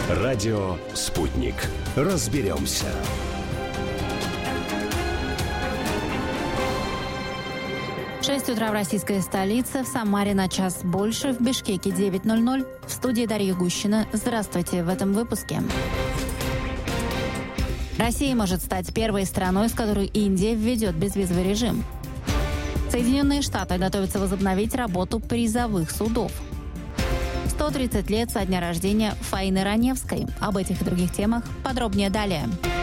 Радио «Спутник». Разберемся. В 6 утра в российской столице, в Самаре на час больше, в Бишкеке 9:00. В студии Дарья Гущина. Здравствуйте в этом выпуске. Россия может стать первой страной, с которой Индия введет безвизовый режим. Соединенные Штаты готовятся возобновить работу призовых судов. 130 лет со дня рождения Фаины Раневской. Об этих и других темах подробнее далее.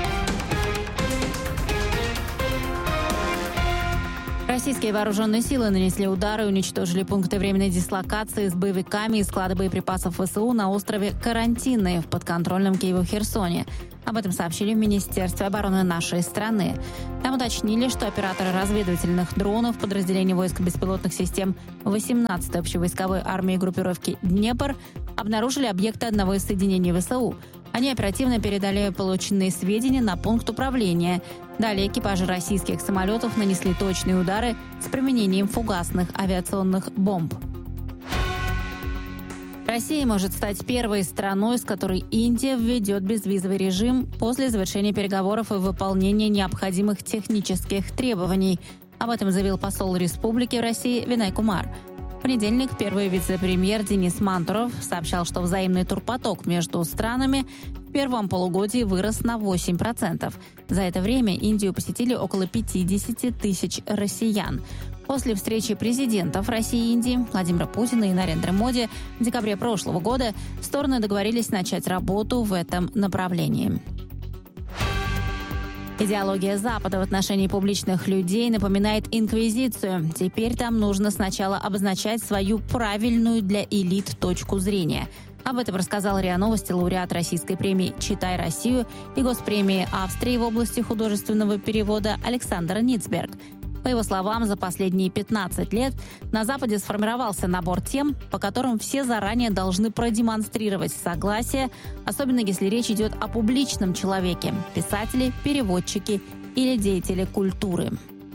Российские вооруженные силы нанесли удары и уничтожили пункты временной дислокации с боевиками и склады боеприпасов ВСУ на острове Карантинный в подконтрольном Киеву Херсоне. Об этом сообщили в Министерстве обороны нашей страны. Там уточнили, что операторы разведывательных дронов подразделения войск беспилотных систем 18-й общевойсковой армии группировки «Днепр» обнаружили объекты одного из соединений ВСУ. Они оперативно передали полученные сведения на пункт управления. Далее экипажи российских самолетов нанесли точные удары с применением фугасных авиационных бомб. Россия может стать первой страной, с которой Индия введет безвизовый режим после завершения переговоров и выполнения необходимых технических требований. Об этом заявил посол республики в России Винай Кумар. В понедельник первый вице-премьер Денис Мантуров сообщал, что взаимный турпоток между странами в первом полугодии вырос на 8%. За это время Индию посетили около 50 тысяч россиян. После встречи президентов России и Индии Владимира Путина и Нарендры Моди в декабре прошлого года стороны договорились начать работу в этом направлении. Идеология Запада в отношении публичных людей напоминает инквизицию. Теперь там нужно сначала обозначать свою правильную для элит точку зрения. Об этом рассказал РИА Новости лауреат российской премии «Читай Россию» и Госпремии Австрии в области художественного перевода Александр Ницберг. По его словам, за последние 15 лет на Западе сформировался набор тем, по которым все заранее должны продемонстрировать согласие, особенно если речь идет о публичном человеке – писатели, переводчики или деятели культуры.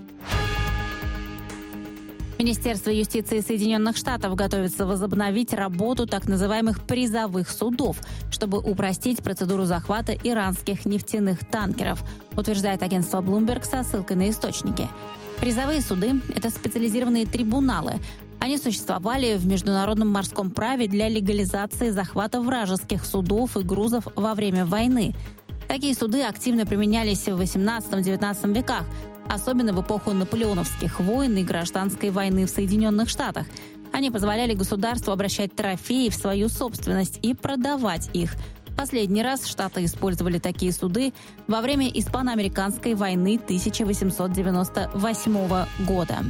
Министерство юстиции Соединенных Штатов готовится возобновить работу так называемых призовых судов, чтобы упростить процедуру захвата иранских нефтяных танкеров, утверждает агентство Bloomberg со ссылкой на источники. Призовые суды – это специализированные трибуналы. Они существовали в международном морском праве для легализации захвата вражеских судов и грузов во время войны. Такие суды активно применялись в XVIII-XIX веках, особенно в эпоху наполеоновских войн и гражданской войны в Соединенных Штатах. Они позволяли государству обращать трофеи в свою собственность и продавать их. Последний раз Штаты использовали такие суды во время Испано-американской войны 1898 года.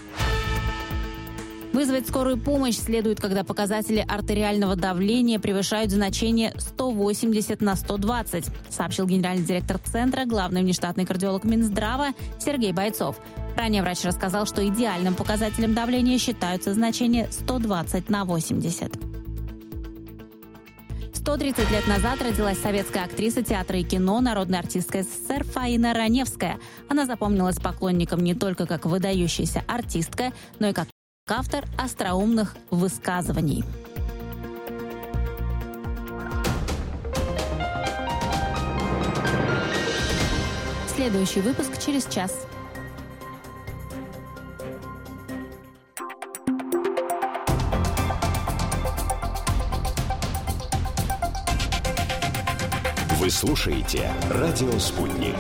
Вызвать скорую помощь следует, когда показатели артериального давления превышают значение 180/120, сообщил генеральный директор Центра, главный внештатный кардиолог Минздрава Сергей Бойцов. Ранее врач рассказал, что идеальным показателем давления считаются значения 120/80. 130 лет назад родилась советская актриса театра и кино, народная артистка СССР Фаина Раневская. Она запомнилась поклонникам не только как выдающаяся артистка, но и как автор остроумных высказываний. Следующий выпуск через час. Вы слушаете «Радио Спутник».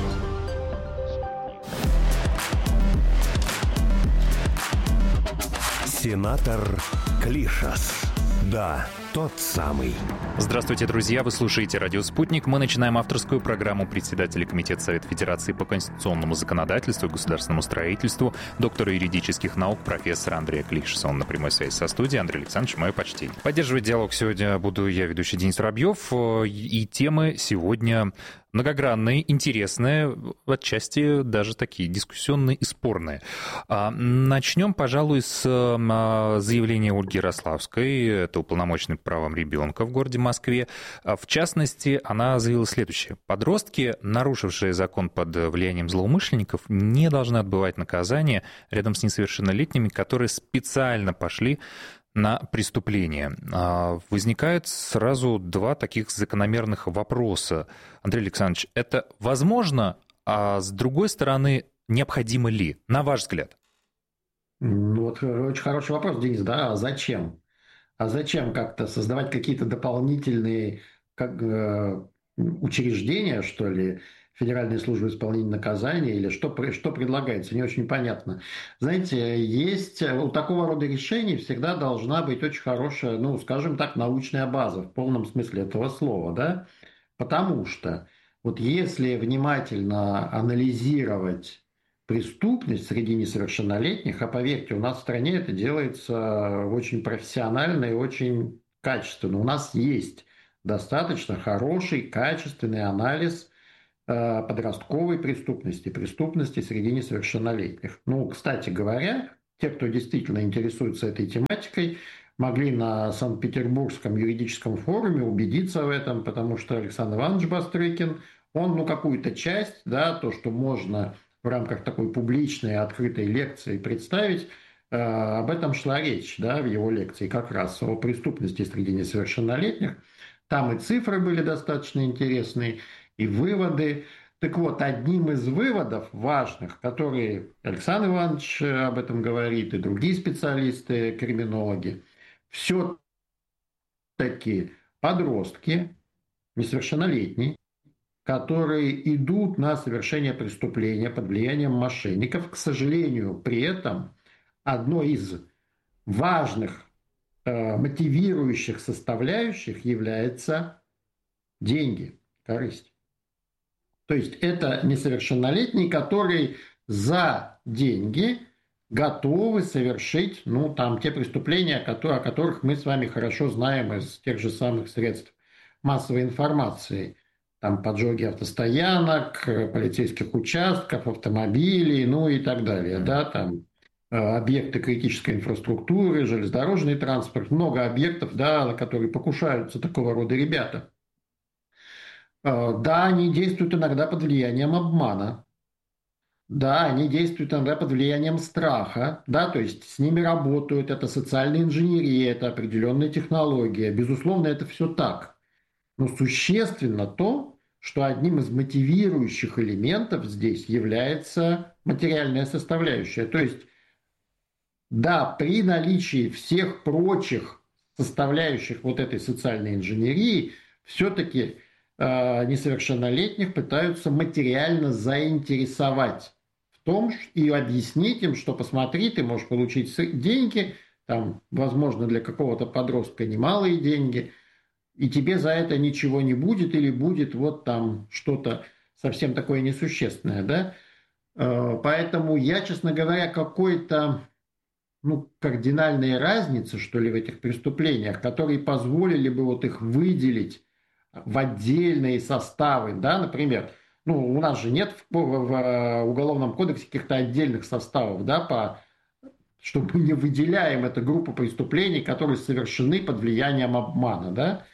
Сенатор Клишас. Да, тот самый. Здравствуйте, друзья! Вы слушаете «Радио Спутник». Мы начинаем авторскую программу председателя Комитета Совета Федерации по конституционному законодательству и государственному строительству, доктора юридических наук, профессора Андрея Клишаса. Он на прямой связи со студией. Андрей Александрович, мое почтение. Поддерживать диалог сегодня буду я, ведущий Денис Воробьев. И темы сегодня многогранные, интересные, отчасти даже такие дискуссионные и спорные. Начнем, пожалуй, с заявления Ольги Ярославской, это уполномоченный по правам ребенка в городе Москве. В частности, она заявила следующее. Подростки, нарушившие закон под влиянием злоумышленников, не должны отбывать наказание рядом с несовершеннолетними, которые специально пошли на преступление. Возникает сразу два таких закономерных вопроса. Андрей Александрович, это возможно, а с другой стороны, необходимо ли, на ваш взгляд? Ну, вот очень хороший вопрос, Денис, да, а зачем? А зачем как-то создавать какие-то дополнительные учреждения, что ли, Федеральной службы исполнения наказания, или что предлагается, не очень понятно. Знаете, есть у такого рода решений всегда должна быть очень хорошая, ну, скажем так, научная база, в полном смысле этого слова, да, потому что вот если внимательно анализировать преступность среди несовершеннолетних, а поверьте, у нас в стране это делается очень профессионально и очень качественно. У нас есть достаточно хороший, качественный анализ подростковой преступности, преступности среди несовершеннолетних. Ну, кстати говоря, те, кто действительно интересуется этой тематикой, могли на Санкт-Петербургском юридическом форуме убедиться в этом, потому что Александр Иванович Бастрыкин, он, ну, какую-то часть, да, то, что можно в рамках такой публичной открытой лекции представить, об этом шла речь, да, в его лекции как раз о преступности среди несовершеннолетних. Там и цифры были достаточно интересные, и выводы. Так вот, одним из выводов важных, которые Александр Иванович об этом говорит, и другие специалисты, криминологи, все-таки подростки, несовершеннолетние, которые идут на совершение преступления под влиянием мошенников, к сожалению, при этом одной из важных мотивирующих составляющих является деньги, корысть. То есть это несовершеннолетние, которые за деньги готовы совершить, ну, там, те преступления, о которых мы с вами хорошо знаем из тех же самых средств массовой информации. Там поджоги автостоянок, полицейских участков, автомобилей, ну и так далее, да, там объекты критической инфраструктуры, железнодорожный транспорт, много объектов, да, на которые покушаются такого рода ребята. Да, они действуют иногда под влиянием обмана. Да, они действуют иногда под влиянием страха. Да, то есть с ними работают, это социальная инженерия, это определенная технология. Безусловно, это все так. Но существенно то, что одним из мотивирующих элементов здесь является материальная составляющая. То есть, да, при наличии всех прочих составляющих вот этой социальной инженерии, все-таки несовершеннолетних пытаются материально заинтересовать в том и объяснить им, что посмотри, ты можешь получить деньги, там, возможно, для какого-то подростка немалые деньги, и тебе за это ничего не будет, или будет вот там что-то совсем такое несущественное, да? Поэтому я, честно говоря, какой-то, ну, кардинальной разницы, что ли, в этих преступлениях, которые позволили бы вот их выделить в отдельные составы, да, например, ну, у нас же нет в Уголовном кодексе каких-то отдельных составов, да, что мы не выделяем эту группу преступлений, которые совершены под влиянием обмана, да,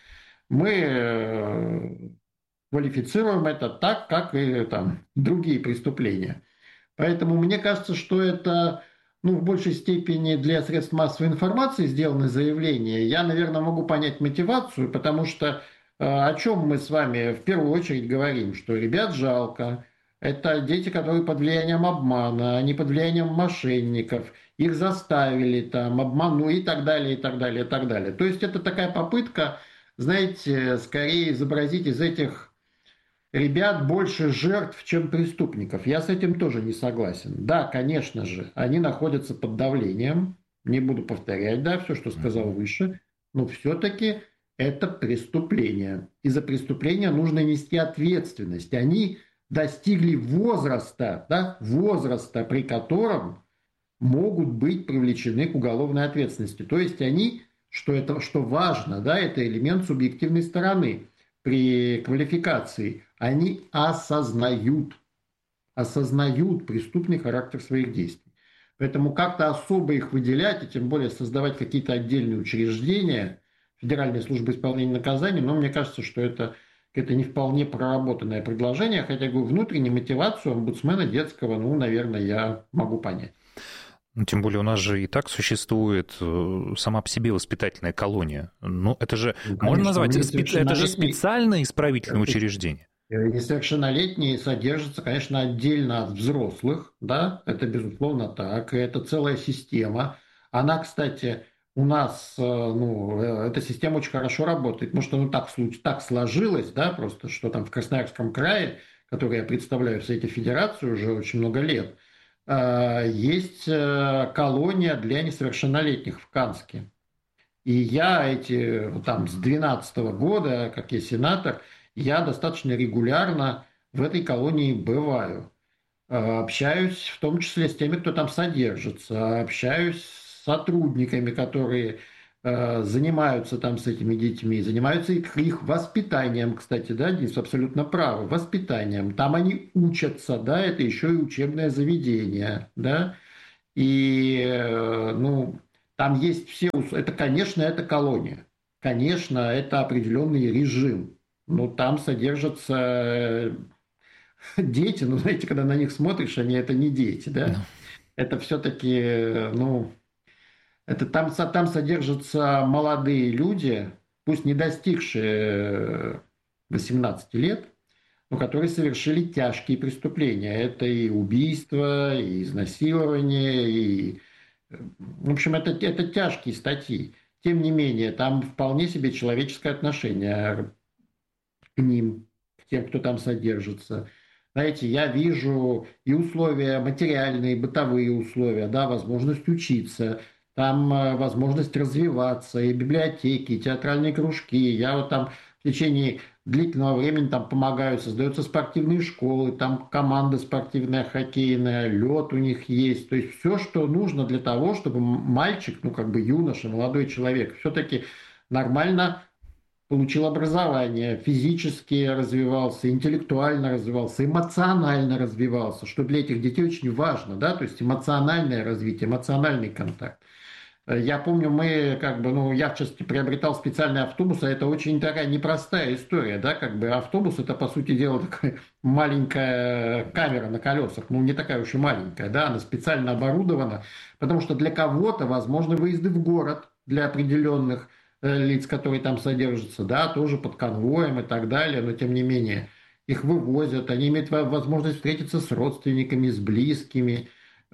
мы квалифицируем это так, как и там другие преступления. Поэтому мне кажется, что это, ну, в большей степени для средств массовой информации сделаны заявления. Я, наверное, могу понять мотивацию, потому что о чем мы с вами в первую очередь говорим, что ребят жалко, это дети, которые под влиянием обмана, они под влиянием мошенников, их заставили там, обманули и так далее, и так далее, и так далее. То есть это такая попытка, знаете, скорее изобразить из этих ребят больше жертв, чем преступников. Я с этим тоже не согласен. Да, конечно же, они находятся под давлением, не буду повторять, да, все, что сказал выше, но все-таки это преступление. И за преступление нужно нести ответственность. Они достигли возраста, да, возраста, при котором могут быть привлечены к уголовной ответственности. То есть они, что важно, да, это элемент субъективной стороны при квалификации, они осознают преступный характер своих действий. Поэтому как-то особо их выделять, и тем более создавать какие-то отдельные учреждения, Федеральной службы исполнения наказаний, но мне кажется, что это не вполне проработанное предложение, хотя, говорю, внутреннюю мотивацию омбудсмена детского, ну, наверное, я могу понять. Ну, тем более у нас же и так существует сама по себе воспитательная колония. Ну, это же, Ну, можно конечно, назвать, это же несовершеннолетний, специальное исправительное учреждение. несовершеннолетние содержатся, конечно, отдельно от взрослых, да, это безусловно так, и это целая система. Она, кстати, у нас, ну, эта система очень хорошо работает, потому что, ну, так сложилось, да, просто, что там в Красноярском крае, который я представляю в Совете Федерации уже очень много лет, есть колония для несовершеннолетних в Канске. И я там с 2012 года, как я сенатор, я достаточно регулярно в этой колонии бываю. Общаюсь в том числе с теми, кто там содержится, общаюсь с сотрудниками, которые занимаются там с этими детьми, занимаются их воспитанием, кстати, да, Денис абсолютно правы, воспитанием. Там они учатся, да, это еще и учебное заведение, да, и, ну, там есть все, это, конечно, это колония, конечно, это определенный режим, но там содержатся дети, ну, знаете, когда на них смотришь, они это не дети, Ну, да, это все-таки, ну, это там содержатся молодые люди, пусть не достигшие 18 лет, но которые совершили тяжкие преступления. Это и убийство, и изнасилование, и... В общем, это тяжкие статьи. Тем не менее, там вполне себе человеческое отношение к ним, к тем, кто там содержится. Знаете, я вижу и условия материальные, бытовые условия, да, возможность учиться, там возможность развиваться, и библиотеки, и театральные кружки. Я вот там в течение длительного времени там помогаю, создаются спортивные школы, там команда спортивная, хоккейная, лед у них есть. То есть все, что нужно для того, чтобы мальчик, ну как бы юноша, молодой человек, все-таки нормально получил образование, физически развивался, интеллектуально развивался, эмоционально развивался, что для этих детей очень важно, да, то есть эмоциональное развитие, эмоциональный контакт. Я помню, мы как бы, ну, я в частности приобретал специальный автобус, а это очень такая непростая история, да, как бы автобус это, по сути дела, такая маленькая камера на колесах, ну, не такая уж и маленькая, да, она специально оборудована, потому что для кого-то возможны выезды в город для определенных лиц, которые там содержатся, да, тоже под конвоем и так далее, но тем не менее их вывозят, они имеют возможность встретиться с родственниками, с близкими.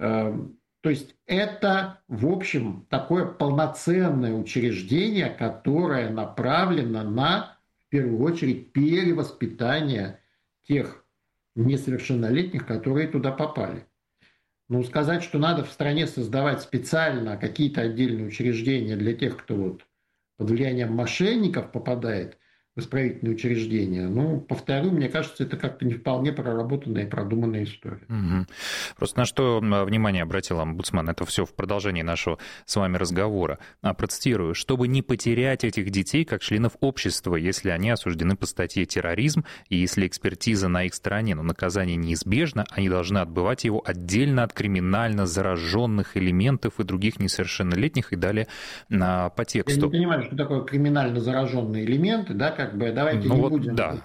То есть это, в общем, такое полноценное учреждение, которое направлено на, в первую очередь, перевоспитание тех несовершеннолетних, которые туда попали. Ну, сказать, что надо в стране создавать специально какие-то отдельные учреждения для тех, кто вот под влиянием мошенников попадает в исправительные учреждения, ну, повторю, мне кажется, это как-то не вполне проработанная и продуманная история. Угу. Просто на что внимание обратил омбудсман, это все в продолжении нашего с вами разговора. Процитирую: чтобы не потерять этих детей как членов общества, если они осуждены по статье терроризм, и если экспертиза на их стороне, но наказание неизбежно, они должны отбывать его отдельно от криминально зараженных элементов и других несовершеннолетних, и далее по тексту. Я не понимаю, что такое криминально зараженные элементы, да, как бы давайте не будем да.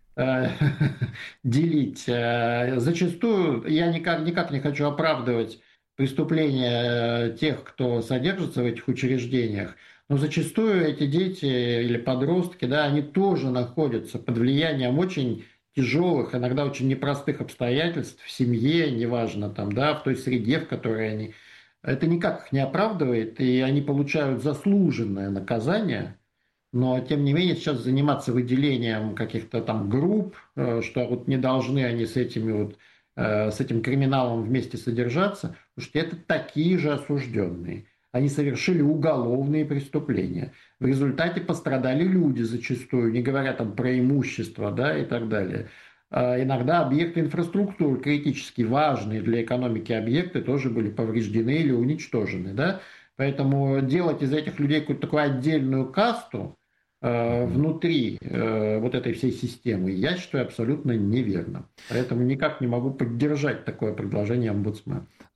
Делить. Зачастую я никак не хочу оправдывать преступления тех, кто содержится в этих учреждениях, но зачастую эти дети или подростки, да, они тоже находятся под влиянием очень тяжелых, иногда очень непростых обстоятельств в семье, неважно там, да, в той среде, в которой они. Это никак их не оправдывает, и они получают заслуженное наказание. Но, тем не менее, сейчас заниматься выделением каких-то там групп, что вот не должны они с этим криминалом вместе содержаться, потому что это такие же осужденные. Они совершили уголовные преступления. В результате пострадали люди зачастую, не говоря там про имущество, да, и так далее. Иногда объекты инфраструктуры, критически важные для экономики объекты, тоже были повреждены или уничтожены, да. Поэтому делать из этих людей какую-то такую отдельную касту внутри вот этой всей системы, я считаю абсолютно неверно. Поэтому никак не могу поддержать такое предложение омбудсмена.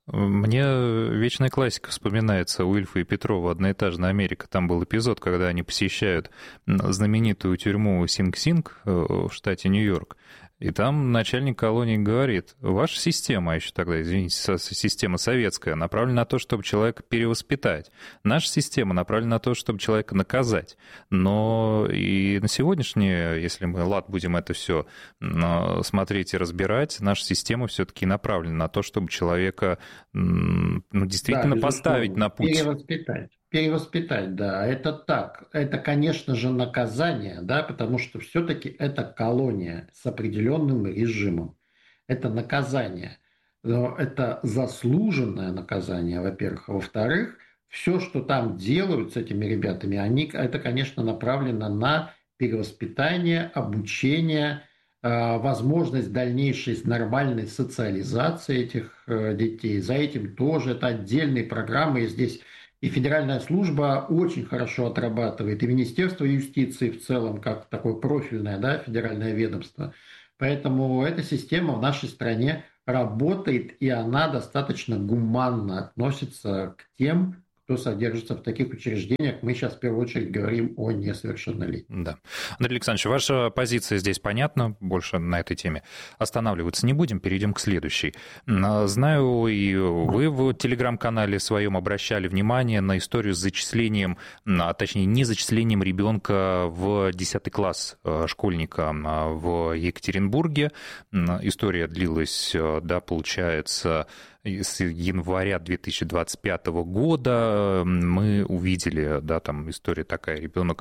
Мне вечная классика вспоминается Уильфа и Петрова «Одноэтажная Америка». Там был эпизод, когда они посещают знаменитую тюрьму Синг-Синг в штате Нью-Йорк. И там начальник колонии говорит: ваша система, еще тогда, извините, система советская, направлена на то, чтобы человека перевоспитать. Наша система направлена на то, чтобы человека наказать. Но и на сегодняшнее, если мы, будем это все смотреть и разбирать, наша система все-таки направлена на то, чтобы человека действительно поставить на путь. Перевоспитать, да, это так. Это, конечно же, наказание, да, потому что все-таки это колония с определенным режимом. Это наказание. Но это заслуженное наказание, во-первых. А во-вторых, все, что там делают с этими ребятами, это, конечно, направлено на перевоспитание, обучение, возможность дальнейшей нормальной социализации этих детей. За этим тоже это отдельные программы, и здесь и федеральная служба очень хорошо отрабатывает, и Министерство юстиции в целом, как такое профильное, да, федеральное ведомство. Поэтому эта система в нашей стране работает, и она достаточно гуманно относится к тем, кто содержится в таких учреждениях. Мы сейчас в первую очередь говорим о несовершеннолетних. Да. Андрей Александрович, ваша позиция здесь понятна, больше на этой теме останавливаться не будем, перейдем к следующей. Знаю, и вы в телеграм-канале своем обращали внимание на историю с зачислением, а точнее не зачислением ребенка в 10 класс школьника в Екатеринбурге. История длилась, да, получается, с января 2025 года. Мы увидели, да, там история такая, ребенок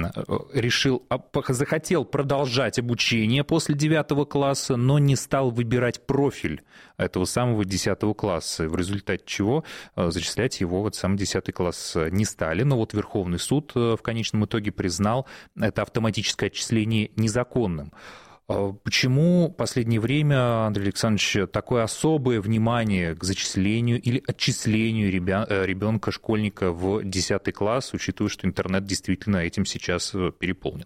захотел продолжать обучение после 9 класса, но не стал выбирать профиль этого самого 10 класса, в результате чего зачислять его в сам 10 класс не стали. Но вот Верховный суд в конечном итоге признал это автоматическое отчисление незаконным. Почему в последнее время, Андрей Александрович, такое особое внимание к зачислению или отчислению ребенка, школьника в 10 класс, учитывая, что интернет действительно этим сейчас переполнен?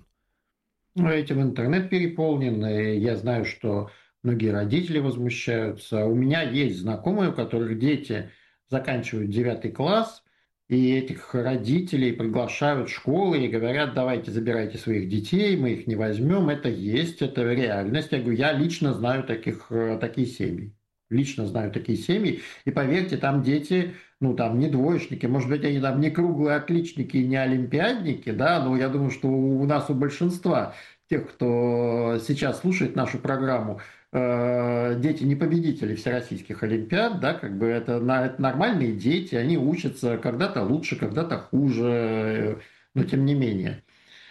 Этим интернет переполнен, и я знаю, что многие родители возмущаются. У меня есть знакомые, у которых дети заканчивают 9 класс, и этих родителей приглашают в школы и говорят: давайте забирайте своих детей, мы их не возьмем. Это есть, это реальность. Я говорю, я лично знаю такие семьи. Лично знаю такие семьи. И поверьте, там дети, там не двоечники, может быть, они там не круглые отличники, не олимпиадники, да, но я думаю, что у большинства тех, кто сейчас слушает нашу программу, дети не победители всероссийских олимпиад, да, это нормальные дети, они учатся когда-то лучше, когда-то хуже, но тем не менее.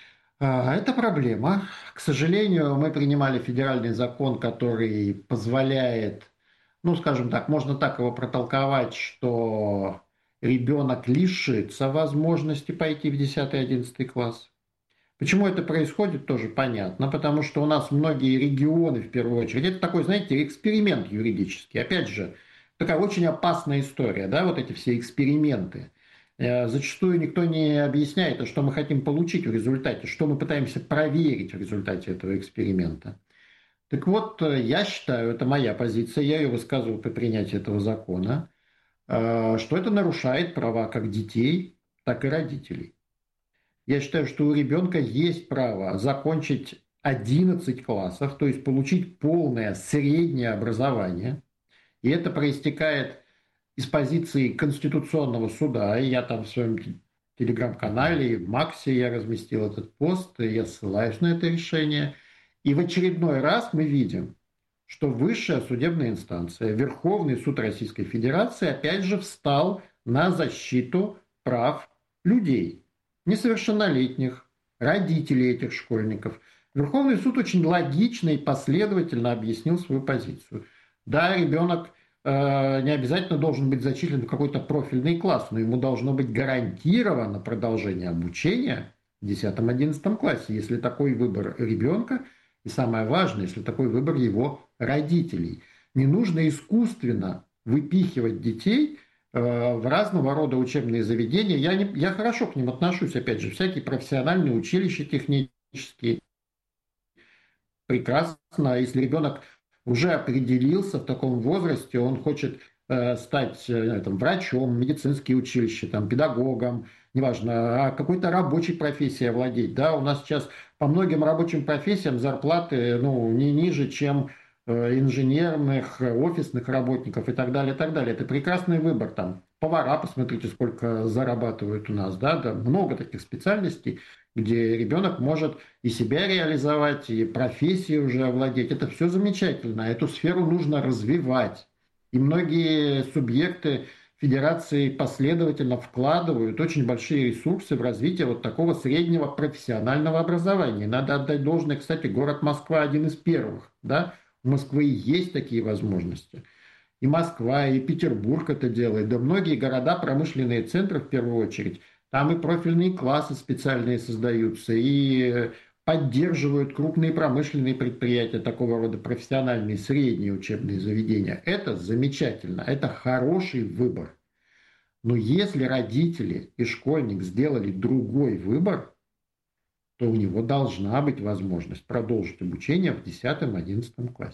Это проблема. К сожалению, мы принимали федеральный закон, который позволяет, скажем так, можно так его протолковать, что ребенок лишится возможности пойти в 10-11 класс. Почему это происходит, тоже понятно, потому что у нас многие регионы, в первую очередь, это такой, знаете, эксперимент юридический. Опять же, такая очень опасная история, да, вот эти все эксперименты. Зачастую никто не объясняет, что мы хотим получить в результате, что мы пытаемся проверить в результате этого эксперимента. Так вот, я считаю, это моя позиция, я ее высказываю при принятии этого закона, что это нарушает права как детей, так и родителей. Я считаю, что у ребенка есть право закончить 11 классов, то есть получить полное среднее образование. И это проистекает из позиции Конституционного суда. И я там в своем телеграм-канале, в Максе я разместил этот пост, и я ссылаюсь на это решение. И в очередной раз мы видим, что высшая судебная инстанция, Верховный суд Российской Федерации, опять же встал на защиту прав людей, несовершеннолетних, родителей этих школьников. Верховный суд очень логично и последовательно объяснил свою позицию. Да, ребенок не обязательно должен быть зачислен в какой-то профильный класс, но ему должно быть гарантировано продолжение обучения в 10-11 классе, если такой выбор ребенка, и самое важное, если такой выбор его родителей. Не нужно искусственно выпихивать детей в разного рода учебные заведения. Я хорошо к ним отношусь, опять же, всякие профессиональные училища технические. Прекрасно, если ребенок уже определился в таком возрасте, он хочет стать там, врачом, медицинское училище, там, педагогом, неважно, а какой-то рабочей профессией овладеть. Да? У нас сейчас по многим рабочим профессиям зарплаты не ниже, чем инженерных, офисных работников и так далее, и так далее. Это прекрасный выбор. Там повара, посмотрите, сколько зарабатывают у нас. Да? Да, много таких специальностей, где ребенок может и себя реализовать, и профессией уже овладеть. Это все замечательно. Эту сферу нужно развивать. И многие субъекты федерации последовательно вкладывают очень большие ресурсы в развитие вот такого среднего профессионального образования. Надо отдать должное, кстати, город Москва один из первых. Да? У Москвы есть такие возможности. И Москва, и Петербург это делает. Да многие города, промышленные центры в первую очередь, там и профильные классы специальные создаются, и поддерживают крупные промышленные предприятия, такого рода профессиональные средние учебные заведения. Это замечательно, это хороший выбор. Но если родители и школьник сделали другой выбор, то у него должна быть возможность продолжить обучение в 10-11 классе.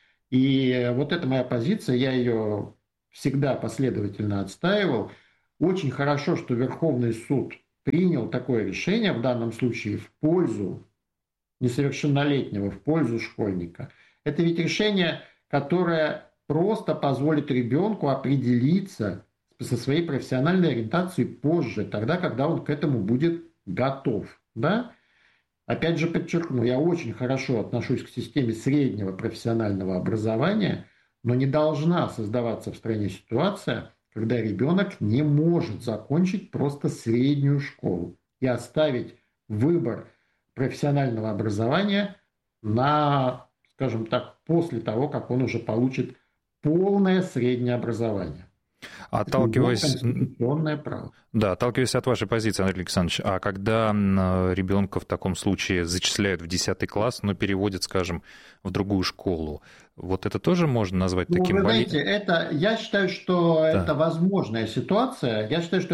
И вот это моя позиция, я ее всегда последовательно отстаивал. Очень хорошо, что Верховный суд принял такое решение, в данном случае в пользу несовершеннолетнего, в пользу школьника. Это ведь решение, которое просто позволит ребенку определиться со своей профессиональной ориентацией позже, тогда, когда он к этому будет готов. Да? Опять же подчеркну, я очень хорошо отношусь к системе среднего профессионального образования, но не должна создаваться в стране ситуация, когда ребенок не может закончить просто среднюю школу и оставить выбор профессионального образования на, скажем так, после того, как он уже получит полное среднее образование. Отталкиваясь... конституционное право. Да, отталкиваясь от вашей позиции, Андрей Александрович, а когда ребенка в таком случае зачисляют в 10 класс, но переводят, скажем, в другую школу, вот это тоже можно назвать таким болезнью? Я считаю, что это возможная ситуация.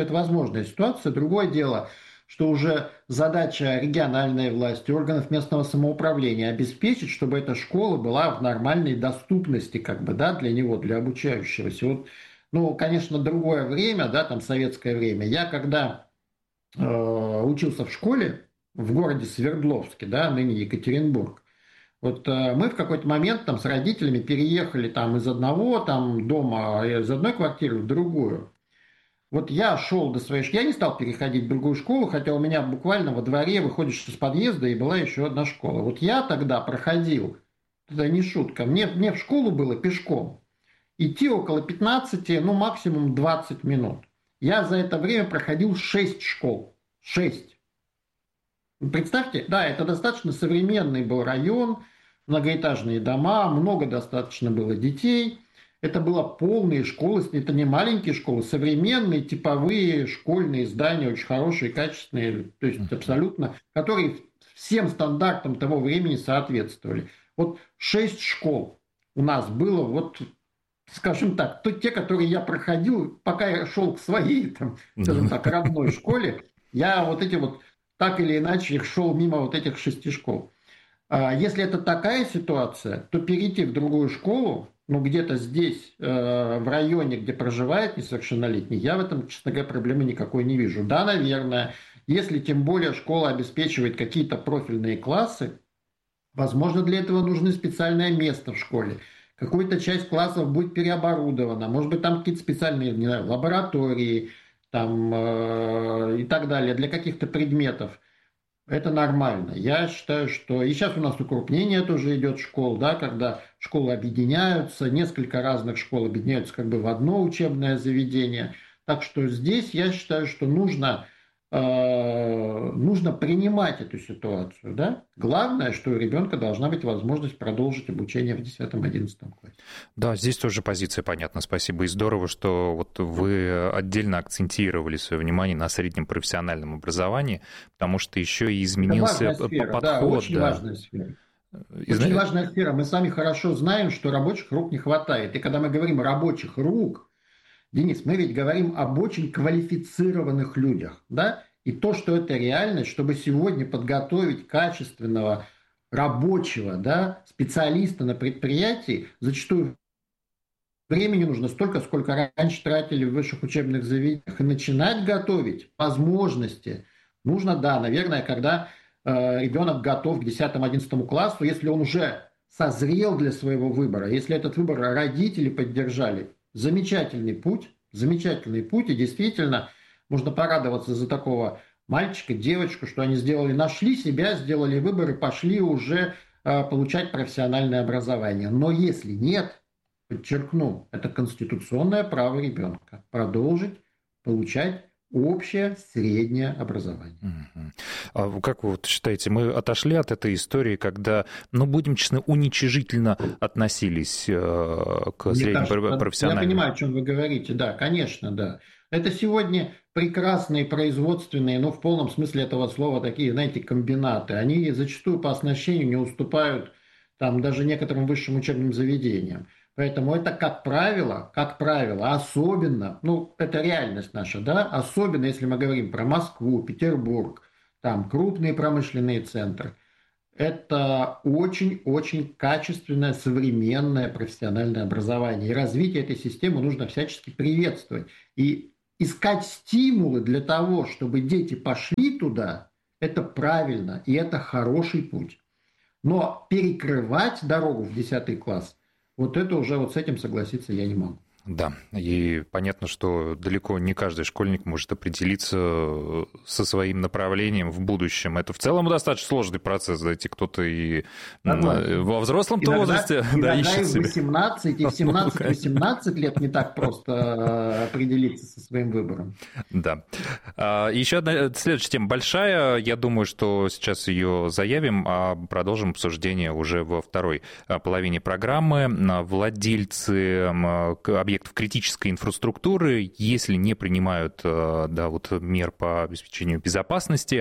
Другое дело, что уже задача региональной власти, органов местного самоуправления обеспечить, чтобы эта школа была в нормальной доступности для него, для обучающегося. Конечно, другое время, там советское время. Я когда учился в школе в городе Свердловске, ныне Екатеринбург, мы в какой-то момент с родителями переехали из одного дома, из одной квартиры в другую. Я шел до своей школы, я не стал переходить в другую школу, хотя у меня буквально во дворе выходишь из подъезда и была еще одна школа. Я тогда проходил, это не шутка, мне в школу было пешком идти около 15, максимум 20 минут. Я за это время проходил 6 школ. 6. Представьте, это достаточно современный был район, многоэтажные дома, много достаточно было детей. Это было полные школы, это не маленькие школы, современные типовые школьные здания, очень хорошие, качественные, то есть абсолютно, которые всем стандартам того времени соответствовали. 6 школ у нас было, скажем так, те, которые я проходил, пока я шел к своей, родной школе, я так или иначе шел мимо этих 6 школ. Если это такая ситуация, то перейти в другую школу, где-то здесь, в районе, где проживает несовершеннолетний, я в этом, честно говоря, проблемы никакой не вижу. Да, наверное, если тем более школа обеспечивает какие-то профильные классы, возможно, для этого нужно специальное место в школе. Какая-то часть классов будет переоборудована, может быть, там какие-то специальные, лаборатории и так далее для каких-то предметов. Это нормально. Я считаю, что... И сейчас у нас укрупнение тоже идет школ, когда школы объединяются, несколько разных школ объединяются в одно учебное заведение. Так что здесь я считаю, что нужно принимать эту ситуацию. Да? Главное, что у ребенка должна быть возможность продолжить обучение в 10-11 классе. Да, здесь тоже позиция понятна. Спасибо. И здорово, что вы отдельно акцентировали свое внимание на среднем профессиональном образовании, потому что еще и изменился подход. Да, очень важная сфера. Очень важная сфера. Мы сами хорошо знаем, что рабочих рук не хватает. И когда мы говорим рабочих рук, Денис, мы ведь говорим об очень квалифицированных людях, да? И то, что это реальность, чтобы сегодня подготовить качественного рабочего, специалиста на предприятии, зачастую Времени нужно столько, сколько раньше тратили в высших учебных заведениях. И начинать готовить возможности нужно, да, наверное, когда ребенок готов к 10-11 классу, если он уже созрел для своего выбора, если этот выбор родители поддержали. Замечательный путь, и действительно можно порадоваться за такого мальчика, девочку, что они нашли себя, сделали выбор и пошли уже получать профессиональное образование. Но если нет, подчеркну, это конституционное право ребенка продолжить получать общее среднее образование. А как вы считаете, мы отошли от этой истории, когда, будем честны, уничижительно относились к среднему профессиональному? Я понимаю, о чем вы говорите, да, конечно, да. Это сегодня прекрасные производственные, в полном смысле этого слова, такие, знаете, комбинаты. Они зачастую по оснащению не уступают даже некоторым высшим учебным заведениям. Поэтому это, как правило, особенно, это реальность наша, да, особенно если мы говорим про Москву, Петербург, там крупные промышленные центры, это очень-очень качественное, современное профессиональное образование. И развитие этой системы нужно всячески приветствовать. И искать стимулы для того, чтобы дети пошли туда, это правильно, и это хороший путь. Но перекрывать дорогу в 10 класс, это уже с этим согласиться я не могу. Да, и понятно, что далеко не каждый школьник может определиться со своим направлением в будущем. Это в целом достаточно сложный процесс, знаете, кто-то и во взрослом-то возрасте ищет себя. И в 17-18 лет не так просто определиться со своим выбором. Да. Еще одна следующая тема большая. Я думаю, что сейчас ее заявим, а продолжим обсуждение уже во второй половине программы. Владельцы объектов критической инфраструктуры, если не принимают мер по обеспечению безопасности,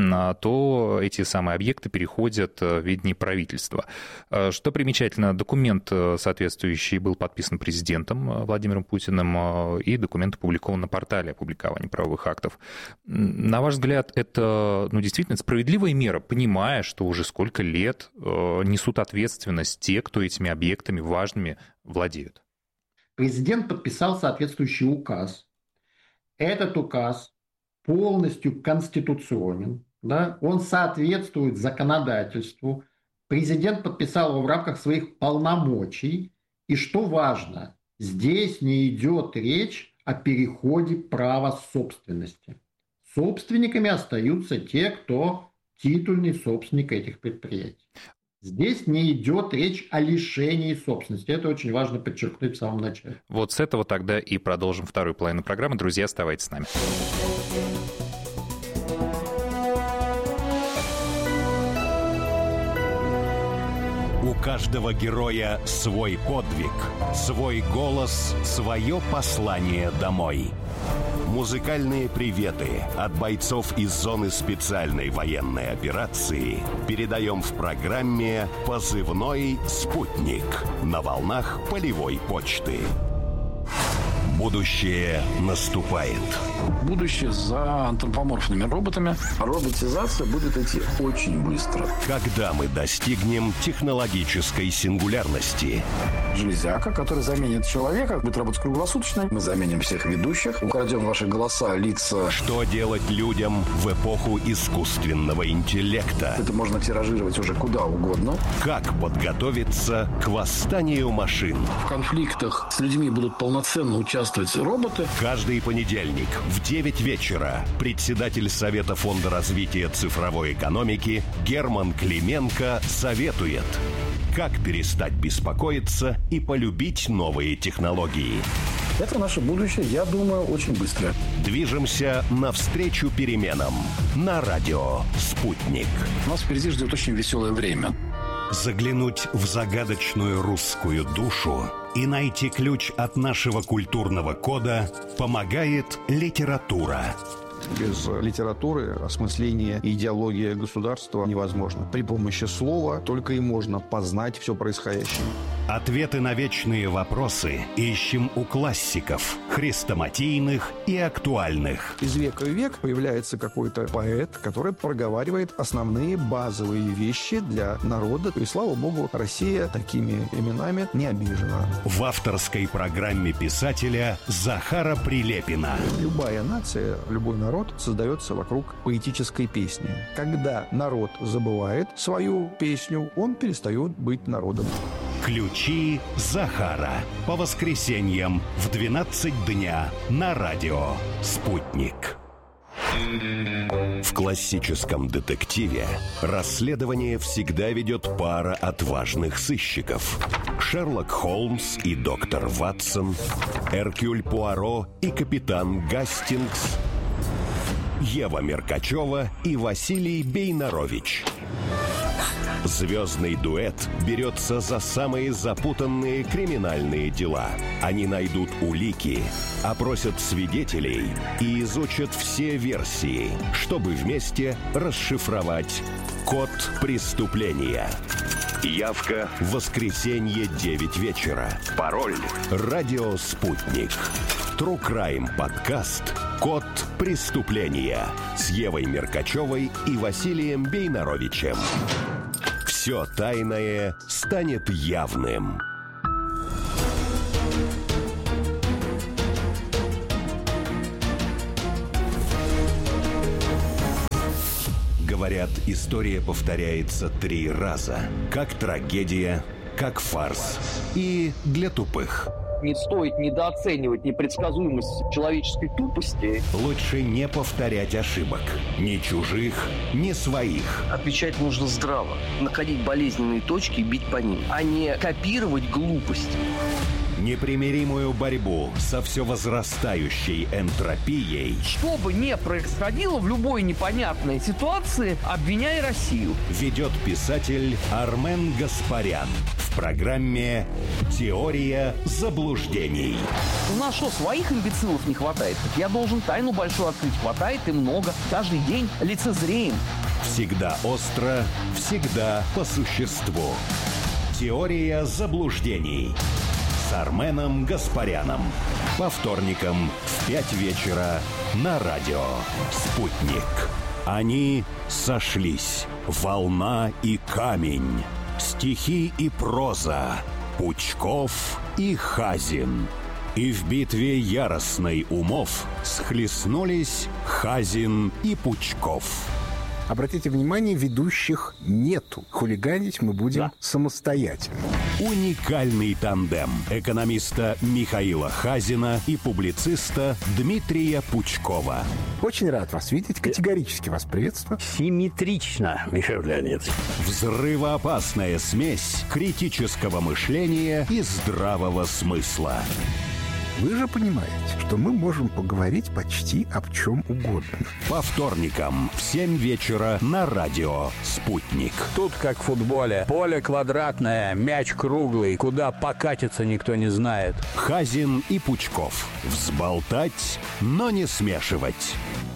то эти самые объекты переходят в ведение правительства. Что примечательно, документ соответствующий был подписан президентом Владимиром Путиным, и документ опубликован на портале опубликования правовых актов. На ваш взгляд, это действительно справедливая мера, понимая, что уже сколько лет несут ответственность те, кто этими объектами важными владеют? Президент подписал соответствующий указ. Этот указ полностью конституционен, да? Он соответствует законодательству. Президент подписал его в рамках своих полномочий. И что важно, здесь не идет речь о переходе права собственности. Собственниками остаются те, кто титульный собственник этих предприятий. Здесь не идет речь о лишении собственности. Это очень важно подчеркнуть в самом начале. Вот с этого тогда и продолжим вторую половину программы. Друзья, оставайтесь с нами. У каждого героя свой подвиг, свой голос, свое послание домой. Музыкальные приветы от бойцов из зоны специальной военной операции передаем в программе «Позывной спутник» на волнах полевой почты. Будущее наступает. Будущее за антропоморфными роботами. Роботизация будет идти очень быстро. Когда мы достигнем технологической сингулярности? Железяка, которая заменит человека, будет работать круглосуточно. Мы заменим всех ведущих, украдем ваши голоса, лица. Что делать людям в эпоху искусственного интеллекта? Это можно тиражировать уже куда угодно. Как подготовиться к восстанию машин? В конфликтах с людьми будут полноценно участвовать роботы. Каждый понедельник в 9 вечера председатель Совета Фонда развития цифровой экономики Герман Клименко советует, как перестать беспокоиться и полюбить новые технологии. Это наше будущее, я думаю, очень быстро. Движемся навстречу переменам на радио «Спутник». Нас впереди ждет очень веселое время. Заглянуть в загадочную русскую душу и найти ключ от нашего культурного кода помогает литература. Без литературы осмысление и идеология государства невозможно. При помощи слова только и можно познать все происходящее. Ответы на вечные вопросы ищем у классиков, хрестоматийных и актуальных. Из века в век появляется какой-то поэт, который проговаривает основные базовые вещи для народа. И, слава богу, Россия такими именами не обижена. В авторской программе писателя Захара Прилепина. Любая нация, любой народ создается вокруг поэтической песни. Когда народ забывает свою песню, он перестает быть народом. Ключи Захара. По воскресеньям в 12 дня на радио «Спутник». В классическом детективе расследование всегда ведет пара отважных сыщиков. Шерлок Холмс и доктор Ватсон, Эркюль Пуаро и капитан Гастингс, Ева Меркачева и Василий Бейнарович. Звездный дуэт берется за самые запутанные криминальные дела. Они найдут улики, опросят свидетелей и изучат все версии, чтобы вместе расшифровать код преступления. Явка в воскресенье 9 вечера. Пароль «Радио Спутник». True Crime подкаст «Код преступления» с Евой Меркачевой и Василием Бейнаровичем. Все тайное станет явным. Говорят, история повторяется 3 раза. Как трагедия, как фарс и для тупых. Не стоит недооценивать непредсказуемость человеческой тупости. Лучше не повторять ошибок. Ни чужих, ни своих. Отвечать нужно здраво. Находить болезненные точки и бить по ним, а не копировать глупость. Непримиримую борьбу со все возрастающей энтропией. Что бы ни происходило в любой непонятной ситуации, обвиняй Россию. Ведет писатель Армен Гаспарян в программе «Теория заблуждений». У нас что, своих имбецилов не хватает? Я должен тайну большую открыть. Хватает и много. Каждый день лицезреем. Всегда остро, всегда по существу. «Теория заблуждений» с Арменом Гаспаряном. По вторникам в 5 вечера на радио «Спутник». Они сошлись. Волна и камень. Стихи и проза. Пучков и Хазин. И в битве яростной умов схлестнулись Хазин и Пучков. Обратите внимание, ведущих нету. Хулиганить мы будем самостоятельно. Уникальный тандем экономиста Михаила Хазина и публициста Дмитрия Пучкова. Очень рад вас видеть. Категорически вас приветствую. Симметрично, Михаил Леонидович. Взрывоопасная смесь критического мышления и здравого смысла. Вы же понимаете, что мы можем поговорить почти об чем угодно. По вторникам в 7 вечера на радио «Спутник». Тут как в футболе. Поле квадратное, мяч круглый. Куда покатиться, никто не знает. Хазин и Пучков. Взболтать, но не смешивать.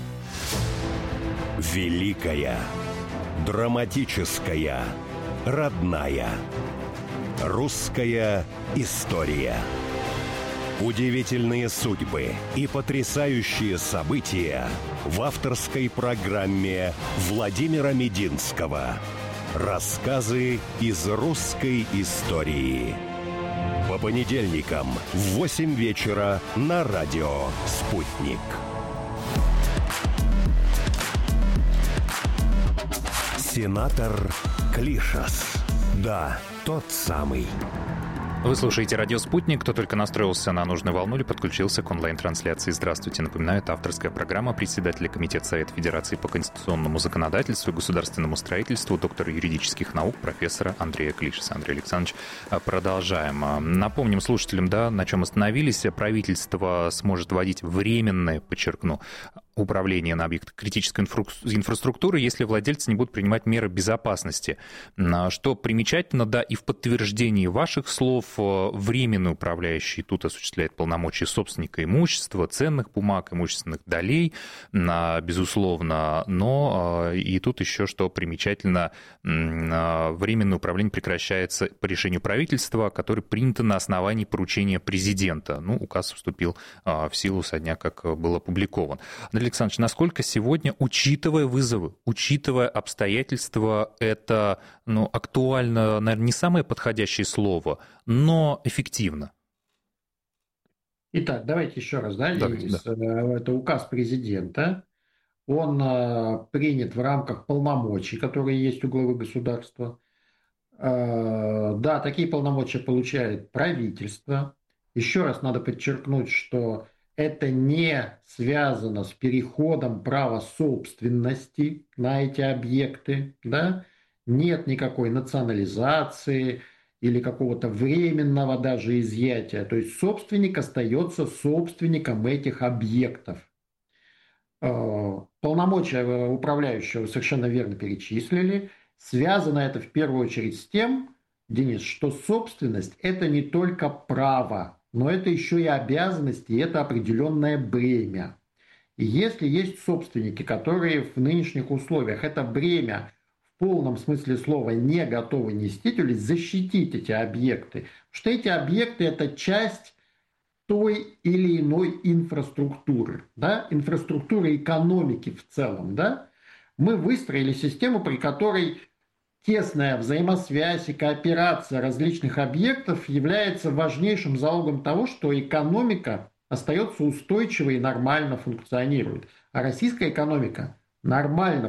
Великая, драматическая, родная. Русская история. Удивительные судьбы и потрясающие события в авторской программе Владимира Мединского. Рассказы из русской истории. По понедельникам в 8 вечера на радио «Спутник». Сенатор Клишас. Да, тот самый. Вы слушаете «Радио Спутник». Кто только настроился на нужную волну или подключился к онлайн-трансляции. Здравствуйте. Напоминаю, это авторская программа председателя Комитета Совета Федерации по конституционному законодательству и государственному строительству, доктора юридических наук, профессора Андрея Клишаса. Андрей Александрович, продолжаем. Напомним слушателям, на чем остановились. Правительство сможет вводить временное, подчеркну, управления на объектах критической инфраструктуры, если владельцы не будут принимать меры безопасности. Что примечательно, да, и в подтверждении ваших слов, временный управляющий тут осуществляет полномочия собственника имущества, ценных бумаг, имущественных долей, безусловно, но и тут еще, что примечательно, временное управление прекращается по решению правительства, которое принято на основании поручения президента. Ну, указ вступил в силу со дня, как был опубликован. Андрей Александрович, насколько сегодня, учитывая вызовы, учитывая обстоятельства, это актуально, наверное, не самое подходящее слово, но эффективно? Итак, давайте еще раз, Денис. Да. Это указ президента. Он принят в рамках полномочий, которые есть у главы государства. Да, такие полномочия получает правительство. Еще раз надо подчеркнуть, что это не связано с переходом права собственности на эти объекты. Да? Нет никакой национализации или какого-то временного даже изъятия. То есть собственник остается собственником этих объектов. Полномочия управляющего совершенно верно перечислили. Связано это в первую очередь с тем, Денис, что собственность – это не только право, но это еще и обязанности, и это определенное бремя. И если есть собственники, которые в нынешних условиях это бремя в полном смысле слова не готовы нести, то есть защитить эти объекты, потому что эти объекты – это часть той или иной инфраструктуры, да? Инфраструктуры экономики в целом. Да? Мы выстроили систему, при которой тесная взаимосвязь и кооперация различных объектов является важнейшим залогом того, что экономика остается устойчивой и нормально функционирует. А российская экономика нормально